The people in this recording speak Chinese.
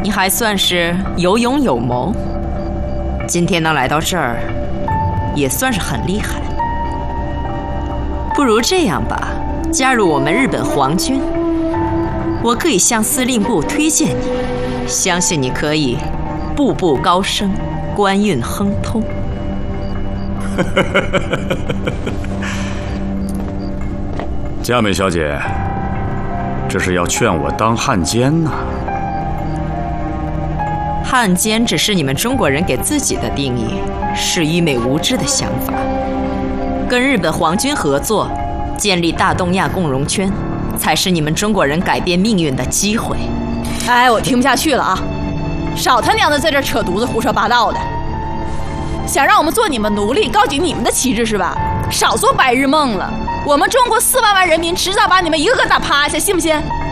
你还算是有勇有谋，今天能来到这儿，也算是很厉害。不如这样吧，加入我们日本皇军，我可以向司令部推荐你，相信你可以步步高升，官运亨通。 佳美小姐，这是要劝我当汉奸呐？ 汉奸只是你们中国人给自己的定义，是愚昧无知的想法。跟日本皇军合作，建立大东亚共荣圈，才是你们中国人改变命运的机会。 哎，我听不下去了啊！少他娘的在这扯犊子胡说八道的，想让我们做你们奴隶，高举你们的旗帜是吧？少做白日梦了！我们中国400万人民迟早把你们一个个打趴下，信不信？